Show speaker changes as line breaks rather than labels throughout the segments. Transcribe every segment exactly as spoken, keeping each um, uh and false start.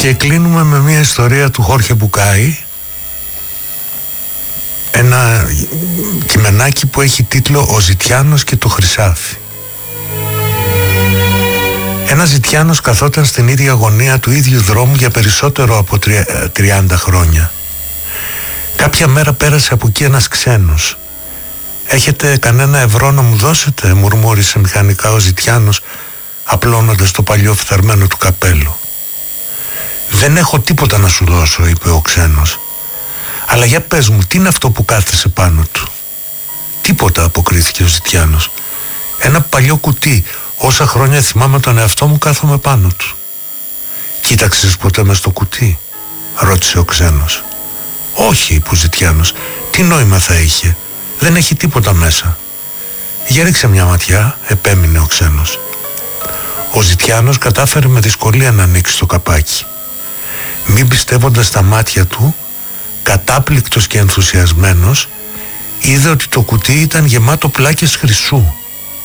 Και κλείνουμε με μια ιστορία του Χόρχε Μπουκάη, ένα κειμενάκι που έχει τίτλο «Ο Ζητιάνος και το Χρυσάφι». Ένας Ζητιάνος καθόταν στην ίδια γωνία του ίδιου δρόμου για περισσότερο από τριάντα χρόνια. Κάποια μέρα πέρασε από εκεί ένας ξένος. «Έχετε κανένα ευρώ να μου δώσετε?» μουρμούρισε μηχανικά ο Ζητιάνος, απλώνοντας το παλιό φθαρμένο του καπέλο. «Δεν έχω τίποτα να σου δώσω», είπε ο ξένος. «Αλλά για πες μου, τι είναι αυτό που κάθεσαι πάνω του?» «Τίποτα», αποκρίθηκε ο Ζητιάνος. «Ένα παλιό κουτί. Όσα χρόνια θυμάμαι τον εαυτό μου κάθομαι πάνω του». «Κοίταξες ποτέ μες στο κουτί?» ρώτησε ο ξένος. «Όχι», είπε ο Ζητιάνος. «Τι νόημα θα είχε? Δεν έχει τίποτα μέσα». «Για ρίξε μια ματιά», επέμεινε ο ξένος. Ο Ζητιάνος κατάφερε με δυσκολία να ανοίξει το καπάκι. Μην πιστεύοντας τα μάτια του, κατάπληκτος και ενθουσιασμένος, είδε ότι το κουτί ήταν γεμάτο πλάκες χρυσού.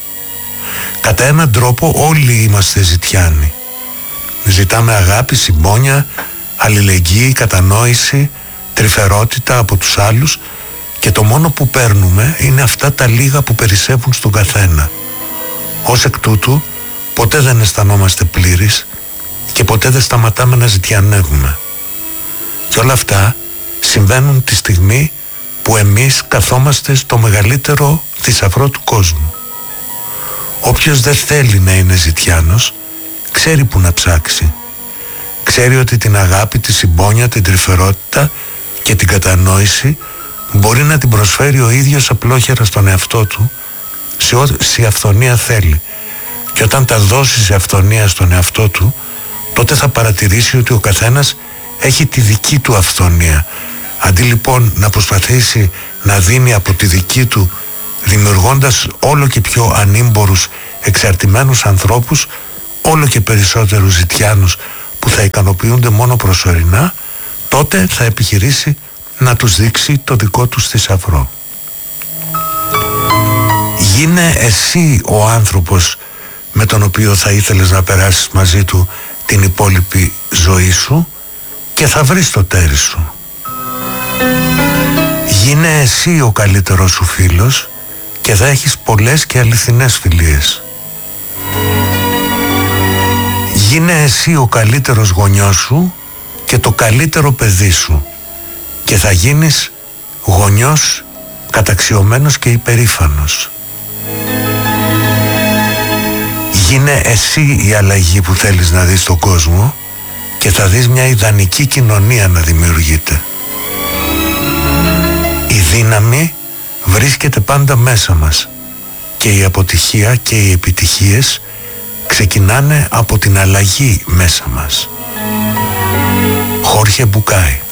Κατά έναν τρόπο όλοι είμαστε Ζητιάνοι. Ζητάμε αγάπη, συμπόνια, αλληλεγγύη, κατανόηση, τρυφερότητα από τους άλλους, και το μόνο που παίρνουμε είναι αυτά τα λίγα που περισσεύουν στον καθένα. Ως εκ τούτου, ποτέ δεν αισθανόμαστε πλήρεις και ποτέ δεν σταματάμε να ζητιανεύουμε. Και όλα αυτά συμβαίνουν τη στιγμή που εμείς καθόμαστε στο μεγαλύτερο θησαυρό του κόσμου. Όποιος δεν θέλει να είναι ζητιάνος, ξέρει που να ψάξει. Ξέρει ότι την αγάπη, τη συμπόνια, την τρυφερότητα και την κατανόηση μπορεί να την προσφέρει ο ίδιος απλόχερα στον εαυτό του, σε όση αυθονία θέλει. Και όταν τα δώσει σε αυθονία στον εαυτό του, τότε θα παρατηρήσει ότι ο καθένας έχει τη δική του αυθονία. Αντί λοιπόν να προσπαθήσει να δίνει από τη δική του, δημιουργώντας όλο και πιο ανήμπορους, εξαρτημένους ανθρώπους, όλο και περισσότερους ζητιάνους που θα ικανοποιούνται μόνο προσωρινά, τότε θα επιχειρήσει να τους δείξει το δικό τους θησαυρό. Γίνε εσύ ο άνθρωπος με τον οποίο θα ήθελες να περάσεις μαζί του την υπόλοιπη ζωή σου και θα βρεις το τέρι σου. Γίνε εσύ ο καλύτερος σου φίλος και θα έχεις πολλές και αληθινές φιλίες. Γίνε εσύ ο καλύτερος γονιός σου και το καλύτερο παιδί σου και θα γίνεις γονιός καταξιωμένος και υπερήφανος. Γίνε εσύ η αλλαγή που θέλεις να δεις στον κόσμο και θα δεις μια ιδανική κοινωνία να δημιουργείται. Η δύναμη βρίσκεται πάντα μέσα μας και η αποτυχία και οι επιτυχίες ξεκινάνε από την αλλαγή μέσα μας. Χόρχε Μπουκάη.